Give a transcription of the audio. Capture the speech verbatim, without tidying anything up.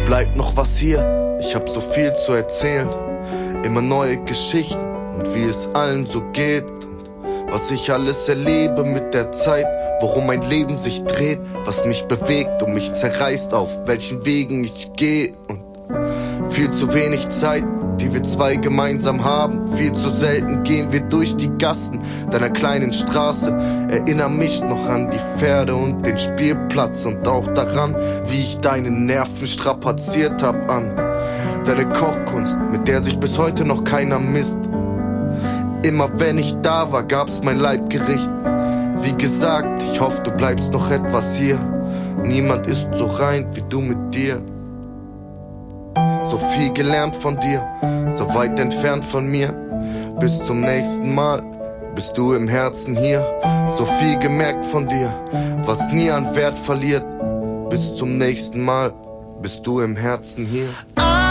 bleibt noch was hier, ich hab so viel zu erzählen. Immer neue Geschichten und wie es allen so geht. Und was ich alles erlebe mit der Zeit, worum mein Leben sich dreht, was mich bewegt und mich zerreißt, auf welchen Wegen ich gehe. Und viel zu wenig Zeit, die wir zwei gemeinsam haben. Viel zu selten gehen wir durch die Gassen deiner kleinen Straße. Erinnere mich noch an die Pferde und den Spielplatz und auch daran, wie ich deine Nerven strapaziert hab an deine Kochkunst, mit der sich bis heute noch keiner misst. Immer wenn ich da war, gab's mein Leibgericht. Wie gesagt, ich hoffe, du bleibst noch etwas hier. Niemand ist so rein wie du mit dir. So viel gelernt von dir, so weit entfernt von mir. Bis zum nächsten Mal bist du im Herzen hier. So viel gemerkt von dir, was nie an Wert verliert. Bis zum nächsten Mal bist du im Herzen hier.